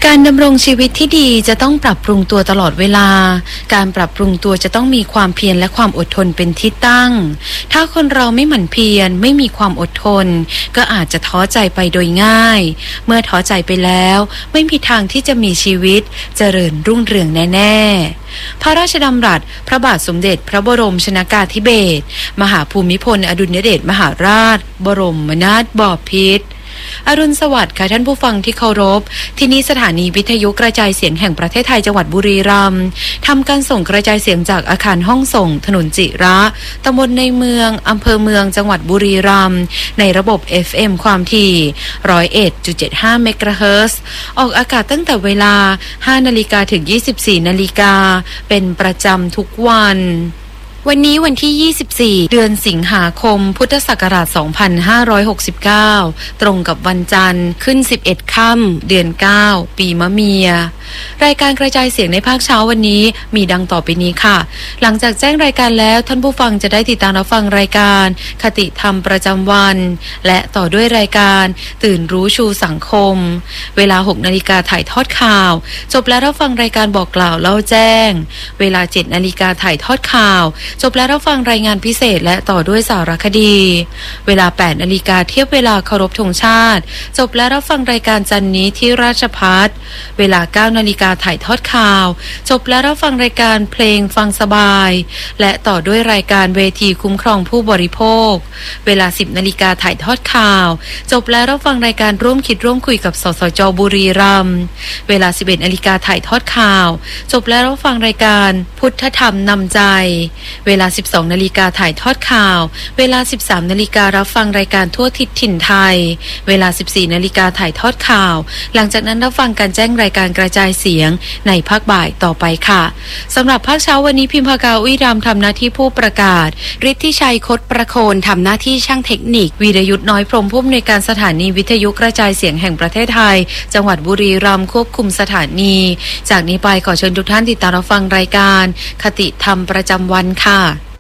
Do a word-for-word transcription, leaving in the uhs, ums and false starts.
การดำรงชีวิตที่ดีจะต้องปรับปรุงตัวตลอดเวลาการปรับปรุงตัวจะต้องมีความเพียรและความอดทนเป็นที่ตั้งถ้าคนเราไม่หมั่นเพียรไม่มีความอดทนก็อาจจะท้อใจไปโดยง่ายเมื่อท้อใจไปแล้วไม่มีทางที่จะมีชีวิตเจริญรุ่งเรืองแน่ๆพระราชดำรัสพระบาทสมเด็จพระบรมชนกาธิเบศรมหาภูมิพลอดุลยเดชมหาราชบรมนาถบพิตรอรุณสวัสดิ์ค่ะท่านผู้ฟังที่เคารพที่นี้สถานีวิทยุกระจายเสียงแห่งประเทศไทยจังหวัดบุรีรัมย์ทำการส่งกระจายเสียงจากอาคารห้องส่งถนนจิระตำบลในเมืองอำเภอเมืองจังหวัดบุรีรัมย์ในระบบ เอฟ เอ็ม ความถี่ หนึ่งร้อยเอ็ดจุดเจ็ดห้า เมกะเฮิรตซ์ออกอากาศตั้งแต่เวลา ห้านาฬิกาถึง ยี่สิบสี่นาฬิกาเป็นประจำทุกวันวันนี้วันที่ยี่สิบสี่เดือนสิงหาคมพุทธศักราชสองพันห้าร้อยหกสิบเก้าตรงกับวันจันทร์ขึ้นสิบเอ็ดค่ำเดือนเก้าปีมะเมียรายการกระจายเสียงในภาคเช้าวันนี้มีดังต่อไปนี้ค่ะหลังจากแจ้งรายการแล้วท่านผู้ฟังจะได้ติดตามรับฟังรายการคติธรรมประจำวันและต่อด้วยรายการตื่นรู้ชูสังคมเวลาหกนาฬิกาถ่ายทอดข่าวจบแล้วรับฟังรายการบอกกล่าวเล่าแจ้งเวลาเจ็ดนาฬิกาถ่ายทอดข่าวจบแล้วรับฟังรายงานพิเศษและต่อด้วยสารคดีเวลาแปดนาฬิกาเทียบเวลาเคารพธงชาติจบแล้วรับฟังรายการจันนี้ที่ราชภัฏเวลาเก้านาฬิกาถ่ายทอดข่าวจบแล้วรับฟังรายการเพลงฟังสบายและต่อด้วยรายการเวทีคุ้มครองผู้บริโภคเวลาสิบนาฬิกาถ่ายทอดข่าวจบแล้วรับฟังรายการร่วมคิดร่วมคุยกับสสจ.บุรีรัมย์เวลาสิบเอ็ดนาฬิกาถ่ายทอดข่าวจบแล้วรับฟังรายการพุทธธรรมนำใจเวลาสิบสองนาฬิกาถ่ายทอดข่าวเวลาสิบสามนาฬิการับฟังรายการทั่วทิศถิ่นไทยเวลาสิบสี่นาฬิกาถ่ายทอดข่าวหลังจากนั้นรับฟังการแจ้งรายการกระจายเสียงในภาคบ่ายต่อไปค่ะสำหรับภาคเช้าวันนี้พิมพากาอุยรามทำหน้าที่ผู้ประกาศฤทธิชัยคดประโคนทำหน้าที่ช่างเทคนิควีรยุทธ์น้อยพรหมผู้อำนวยการสถานีวิทยุกระจายเสียงแห่งประเทศไทยจังหวัดบุรีรัมย์ควบคุมสถานีจากนี้ไปขอเชิญทุกท่านติดตามรับฟังรายการคติธรรมประจำวันค่ะ